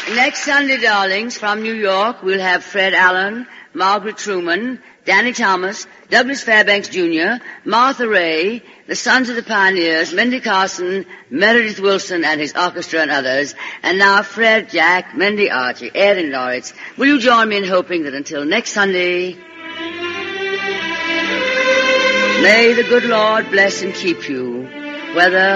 Next Sunday, darlings, from New York, we'll have Fred Allen, Margaret Truman, Danny Thomas, Douglas Fairbanks Jr., Martha Ray, the Sons of the Pioneers, Mindy Carson, Meredith Wilson and his orchestra and others. And now Fred, Jack, Mindy, Archie, Ed and Lawrence, will you join me in hoping that until next Sunday, may the good Lord bless and keep you, whether